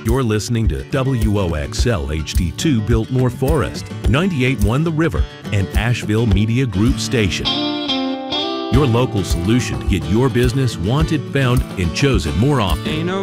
You're listening to WOXL HD2 Biltmore Forest, 98.1 The River, and Asheville Media Group Station. Your local solution to get your business wanted, found, and chosen more often. Ain't no